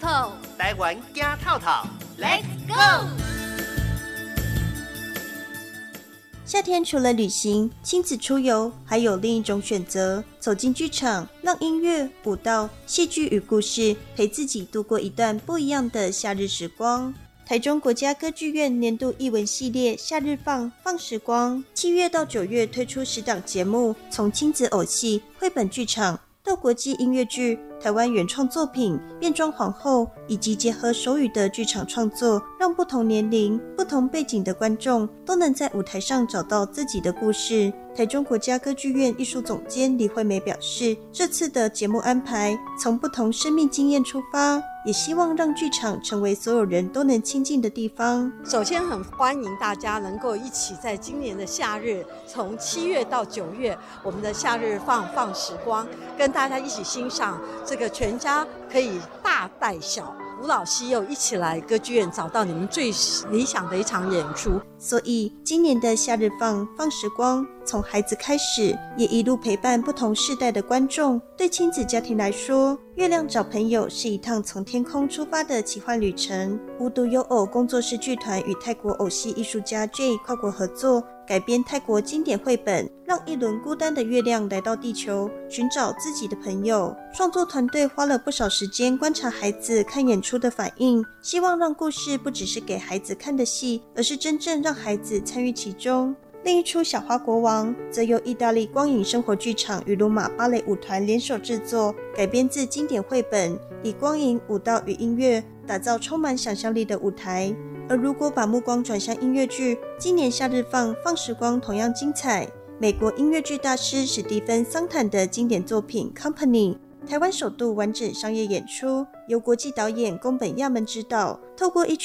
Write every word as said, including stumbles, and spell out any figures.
口， 台湾惊透透 Let's go！ 夏天除了旅行、亲子出游，还有另一种选择，走进剧场，让音乐、舞蹈、戏剧与故事陪自己度过一段不一样的夏日时光。台中国家歌剧院年度艺文系列夏日放放时光，七月到九月推出十档节目，从亲子偶戏、绘本剧场到国际音乐剧、台湾原创作品、变装皇后，以及结合手语的剧场创作，让不同年龄、不同背景的观众都能在舞台上找到自己的故事。台中国家歌剧院艺术总监李惠美表示，这次的节目安排从不同生命经验出发，也希望让剧场成为所有人都能亲近的地方。 首先很欢迎大家能够一起在今年的夏日，从七月到九月，我们的夏日放放时光，跟大家一起欣赏这个全家可以大带小，扶老携幼一起来歌剧院找到你们最理想的一场演出。 所以今年的夏日放放时光，从孩子开始，也一路陪伴不同世代的观众。对亲子家庭来说，月亮找朋友是一趟从天空出发的奇幻旅程。无独有偶工作室剧团与泰国偶戏艺术家 J 跨国合作，改编泰国经典绘本，让一轮孤单的月亮来到地球，寻找自己的朋友。创作团队花了不少时间观察孩子看演出的反应，希望让故事不只是给孩子看的戏，而是真正让孩子参与其中。另一出《小花国王》则由意大利光影生活剧场与罗马芭蕾舞团联手制作，改编自经典绘本，以光影、舞蹈与音乐打造充满想象力的舞台。而如果把目光转向音乐剧，今年夏日放放时光同样精彩。美国音乐剧大师史蒂芬·桑坦的经典作品《Company》，台湾首度完整商业演出，由国际导演宫本亚门执导，透过一